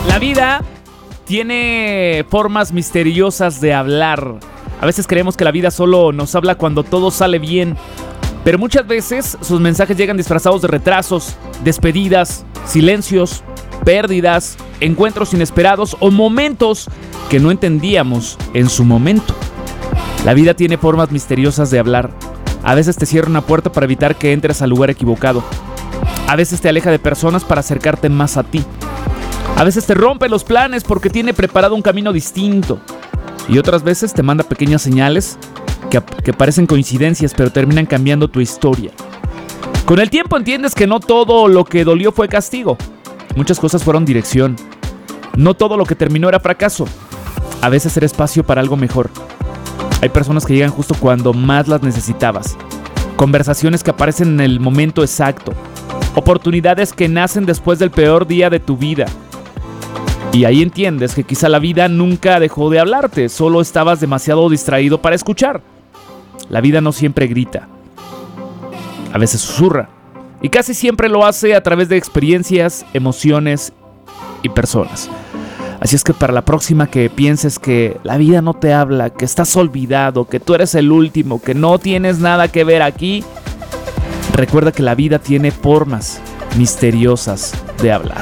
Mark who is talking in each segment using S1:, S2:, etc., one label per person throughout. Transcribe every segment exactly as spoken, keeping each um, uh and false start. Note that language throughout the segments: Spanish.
S1: La vida tiene formas misteriosas de hablar. A veces creemos que la vida solo nos habla cuando todo sale bien, pero muchas veces sus mensajes llegan disfrazados de retrasos, despedidas, silencios, pérdidas, encuentros inesperados o momentos que no entendíamos en su momento. La vida tiene formas misteriosas de hablar. A veces te cierra una puerta para evitar que entres al lugar equivocado. A veces te aleja de personas para acercarte más a ti. A veces te rompe los planes porque tiene preparado un camino distinto. Y otras veces te manda pequeñas señales que, que parecen coincidencias, pero terminan cambiando tu historia. Con el tiempo entiendes que no todo lo que dolió fue castigo. Muchas cosas fueron dirección. No todo lo que terminó era fracaso. A veces era espacio para algo mejor. Hay personas que llegan justo cuando más las necesitabas. Conversaciones que aparecen en el momento exacto. Oportunidades que nacen después del peor día de tu vida. Y ahí entiendes que quizá la vida nunca dejó de hablarte, solo estabas demasiado distraído para escuchar. La vida no siempre grita. A veces susurra. Y casi siempre lo hace a través de experiencias, emociones y personas. Así es que para la próxima que pienses que la vida no te habla, que estás olvidado, que tú eres el último, que no tienes nada que ver aquí, recuerda que la vida tiene formas misteriosas de hablar.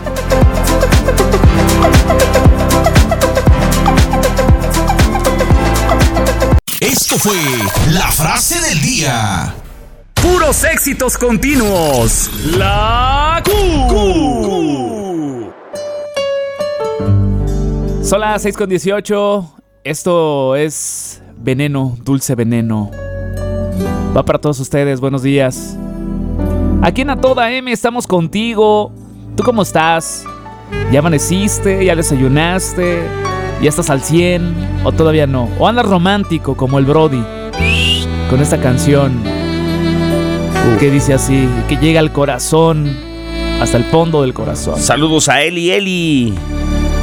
S2: Esto fue la frase del día.
S3: Puros éxitos continuos. La Q.
S1: Son las seis con dieciocho. Esto es Veneno, Dulce Veneno. Va para todos ustedes, buenos días. Aquí en A Toda M estamos contigo. ¿Tú cómo estás? ¿Ya amaneciste? ¿Ya desayunaste? ¿Ya estás al cien? ¿O todavía no? ¿O andas romántico como el Brody? Con esta canción uh. que dice así, que llega al corazón, hasta el fondo del corazón.
S4: Saludos a Eli, Eli.